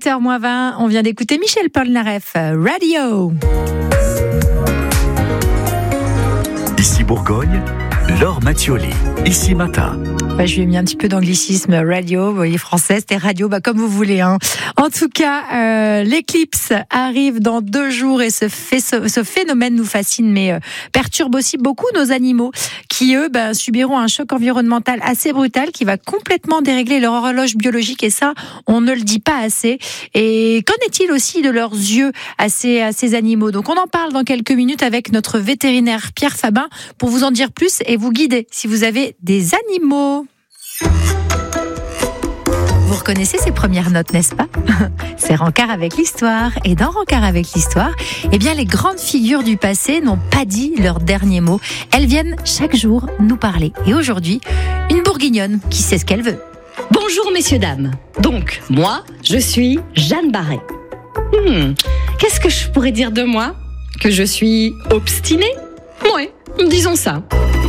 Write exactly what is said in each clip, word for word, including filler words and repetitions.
sept heures moins vingt, on vient d'écouter Michel Polnareff, Radio. Ici Bourgogne, Laure Mattioli, Ici Matin. Bah, je lui ai mis un petit peu d'anglicisme, radio, vous voyez, français, c'était radio, bah, comme vous voulez. Hein. En tout cas, euh, l'éclipse arrive dans deux jours et ce, fait, ce, ce phénomène nous fascine, mais euh, perturbe aussi beaucoup nos animaux qui, eux, bah, subiront un choc environnemental assez brutal qui va complètement dérégler leur horloge biologique et ça, on ne le dit pas assez. Et qu'en est-il aussi de leurs yeux à ces, à ces animaux ? Donc on en parle dans quelques minutes avec notre vétérinaire Pierre Fabin pour vous en dire plus et vous guider si vous avez des animaux. Vous reconnaissez ces premières notes, n'est-ce pas ? C'est Rencard avec l'histoire. Et dans Rencard avec l'histoire, eh bien, les grandes figures du passé n'ont pas dit leur dernier mot. Elles viennent chaque jour nous parler. Et aujourd'hui, une bourguignonne qui sait ce qu'elle veut. Bonjour messieurs, dames. Donc, moi, je suis Jeanne Barret. Hmm, qu'est-ce que je pourrais dire de moi ? Que je suis obstinée ? Ouais, disons ça.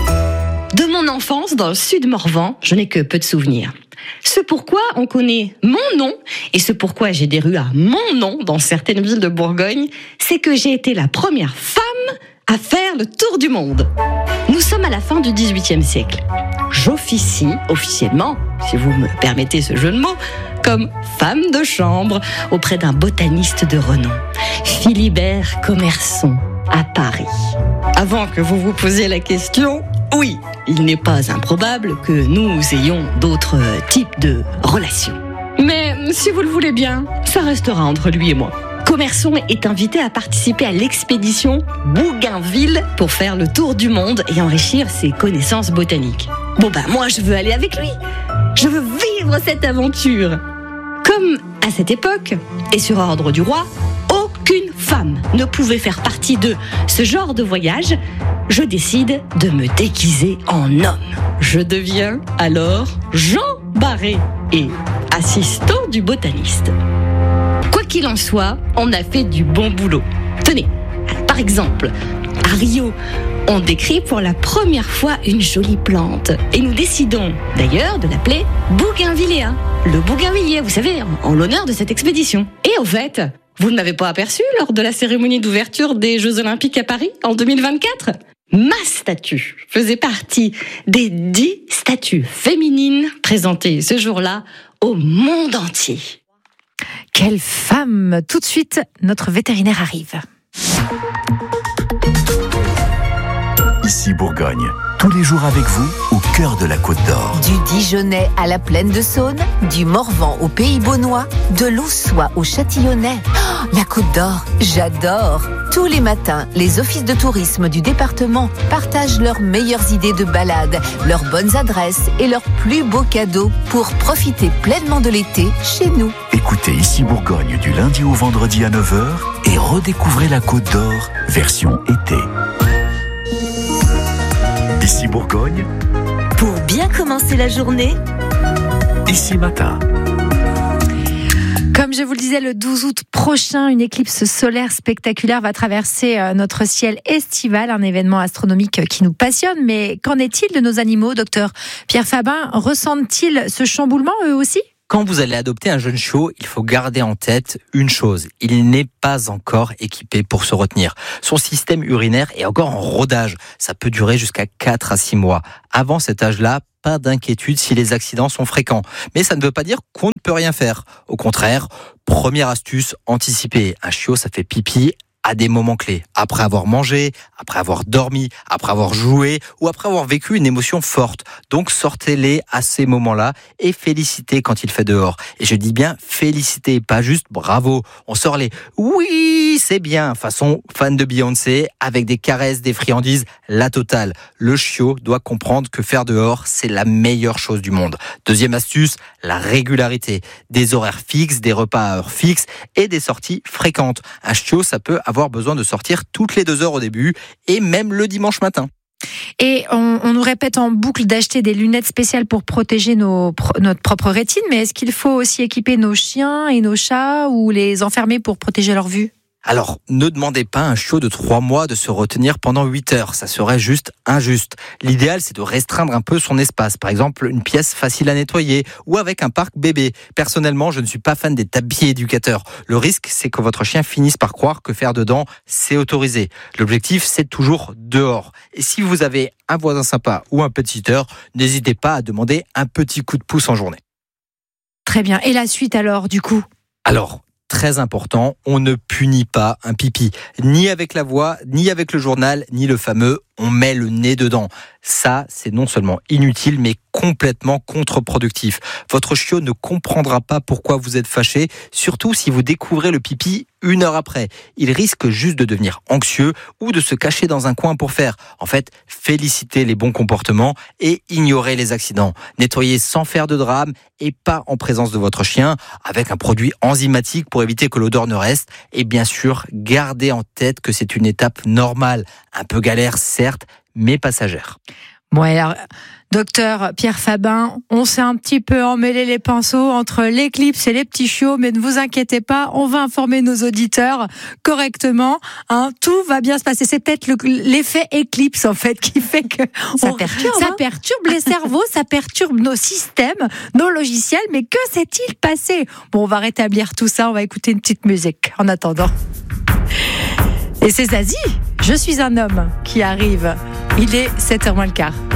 De mon enfance, dans le sud Morvan, je n'ai que peu de souvenirs. Ce pourquoi on connaît mon nom, et ce pourquoi j'ai des rues à mon nom dans certaines villes de Bourgogne, c'est que j'ai été la première femme à faire le tour du monde. Nous sommes à la fin du dix-huitième siècle. J'officie officiellement, si vous me permettez ce jeu de mots, comme femme de chambre auprès d'un botaniste de renom, Philibert Commerson, à Paris. Avant que vous vous posiez la question, oui, il n'est pas improbable que nous ayons d'autres types de relations. Mais si vous le voulez bien, ça restera entre lui et moi. Commerson est invité à participer à l'expédition Bougainville pour faire le tour du monde et enrichir ses connaissances botaniques. Bon ben moi je veux aller avec lui. Je veux vivre cette aventure. Comme à cette époque, et sur ordre du roi, aucune femme ne pouvait faire partie de ce genre de voyage, je décide de me déguiser en homme. Je deviens alors Jean Barret et assistant du botaniste. Quoi qu'il en soit, on a fait du bon boulot. Tenez, par exemple, à Rio, on décrit pour la première fois une jolie plante. Et nous décidons d'ailleurs de l'appeler Bougainvilléa. Le bougainvillier, vous savez, en l'honneur de cette expédition. Et au fait, vous ne m'avez pas aperçu lors de la cérémonie d'ouverture des Jeux Olympiques à Paris en deux mille vingt-quatre ? Ma statue faisait partie des dix statues féminines présentées ce jour-là au monde entier. Quelle femme ! Tout de suite, notre vétérinaire arrive. Ici Bourgogne, tous les jours avec vous, au cœur de la Côte d'Or. Du Dijonais à la Plaine de Saône, du Morvan au Pays Beaunois, de l'Aussois au Châtillonnais. Oh, la Côte d'Or, j'adore! Tous les matins, les offices de tourisme du département partagent leurs meilleures idées de balade, leurs bonnes adresses et leurs plus beaux cadeaux pour profiter pleinement de l'été chez nous. Écoutez Ici Bourgogne du lundi au vendredi à neuf heures et redécouvrez la Côte d'Or, version été. Ici Bourgogne, Pour bien commencer la journée, Ici Matin. Comme je vous le disais, le douze août prochain, une éclipse solaire spectaculaire va traverser notre ciel estival, un événement astronomique qui nous passionne. Mais qu'en est-il de nos animaux, docteur Pierre Fabin ? Ressentent-ils ce chamboulement eux aussi ? Quand vous allez adopter un jeune chiot, il faut garder en tête une chose. Il n'est pas encore équipé pour se retenir. Son système urinaire est encore en rodage. Ça peut durer jusqu'à quatre à six mois. Avant cet âge-là, pas d'inquiétude si les accidents sont fréquents. Mais ça ne veut pas dire qu'on ne peut rien faire. Au contraire, première astuce, anticiper. Un chiot, ça fait pipi à des moments clés. Après avoir mangé, après avoir dormi, après avoir joué ou après avoir vécu une émotion forte. Donc sortez-les à ces moments-là et félicitez quand il fait dehors. Et je dis bien félicitez, pas juste bravo. On sort les oui, c'est bien, façon fan de Beyoncé, avec des caresses, des friandises, la totale. Le chiot doit comprendre que faire dehors, c'est la meilleure chose du monde. Deuxième astuce, la régularité. Des horaires fixes, des repas à heure fixe et des sorties fréquentes. Un chiot, ça peut avoir besoin de sortir toutes les deux heures au début et même le dimanche matin. Et on, on nous répète en boucle d'acheter des lunettes spéciales pour protéger nos, notre propre rétine, mais est-ce qu'il faut aussi équiper nos chiens et nos chats ou les enfermer pour protéger leur vue ? Alors, ne demandez pas à un chiot de trois mois de se retenir pendant huit heures, ça serait juste injuste. L'idéal, c'est de restreindre un peu son espace, par exemple une pièce facile à nettoyer ou avec un parc bébé. Personnellement, je ne suis pas fan des tapis éducateurs. Le risque, c'est que votre chien finisse par croire que faire dedans, c'est autorisé. L'objectif, c'est toujours dehors. Et si vous avez un voisin sympa ou un petiteur, n'hésitez pas à demander un petit coup de pouce en journée. Très bien. Et la suite alors, du coup ? Alors, très important, on ne punit pas un pipi, ni avec la voix, ni avec le journal, ni le fameux « on met le nez dedans ». Ça, c'est non seulement inutile, mais complètement contre-productif. Votre chiot ne comprendra pas pourquoi vous êtes fâché, surtout si vous découvrez le pipi une heure après. Il risque juste de devenir anxieux ou de se cacher dans un coin pour faire. En fait, félicitez les bons comportements et ignorez les accidents. Nettoyez sans faire de drame et pas en présence de votre chien, avec un produit enzymatique pour éviter que l'odeur ne reste. Et bien sûr, gardez en tête que c'est une étape normale, un peu galère certes, mais passagère. Bon, alors, docteur Pierre Fabin, on s'est un petit peu emmêlé les pinceaux entre l'éclipse et les petits chiots, mais ne vous inquiétez pas, on va informer nos auditeurs correctement. Hein, tout va bien se passer. C'est peut-être le, l'effet éclipse, en fait, qui fait que ça on, perturbe, ça hein perturbe les cerveaux, ça perturbe nos systèmes, nos logiciels. Mais que s'est-il passé ? Bon, on va rétablir tout ça. On va écouter une petite musique en attendant. Et c'est Zazie, Je suis un homme qui arrive. Il est sept heures moins le quart.